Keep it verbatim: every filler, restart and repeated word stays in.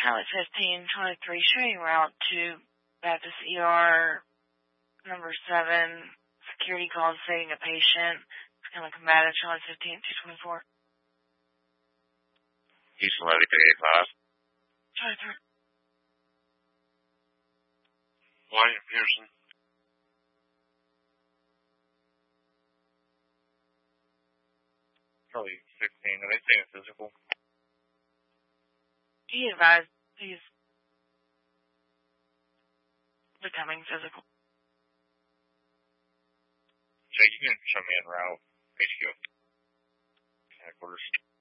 Charlie fifteen twenty-three, showing route to Baptist E R number seven. Security call stating a patient is going to combative. Charlie fifteen two twenty-four. Houston Levy three eighty-five. Charlie three. William Pearson. Charlie sixteen, are they saying physical? He advised he's becoming physical. Jay, you can show me en route. H Q. Headquarters.